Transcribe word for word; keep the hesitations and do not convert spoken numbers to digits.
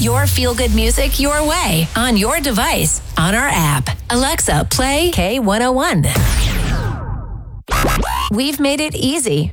your feel-good music your way, on your device, on our app. Alexa, play K one oh one. We've made it easy